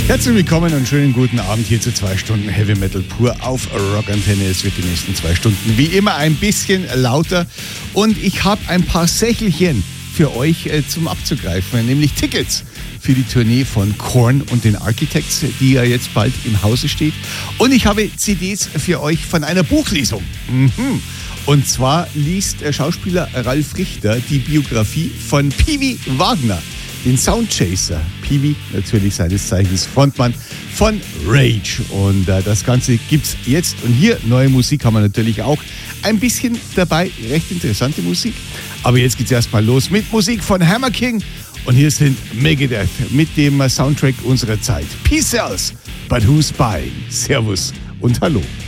Herzlich willkommen und schönen guten Abend hier zu 2 Stunden Heavy Metal pur auf Rock Antenne. Es wird die nächsten 2 Stunden wie immer ein bisschen lauter und ich habe ein paar Sächelchen für euch zum Abzugreifen, nämlich Tickets für die Tournee von Korn und den Architects, die ja jetzt bald im Hause steht. Und ich habe CDs für euch von einer Buchlesung. Und zwar liest Schauspieler Ralf Richter die Biografie von Peewee Wagner, den Soundchaser. Peewee, natürlich seines Zeichens Frontmann von Rage. Und das Ganze gibt's jetzt. Und hier, neue Musik haben wir natürlich auch ein bisschen dabei. Recht interessante Musik. Aber jetzt geht's erstmal los mit Musik von Hammer King. Und hier sind Megadeth mit dem Soundtrack unserer Zeit. Peace Cells, but who's buying? Servus und hallo.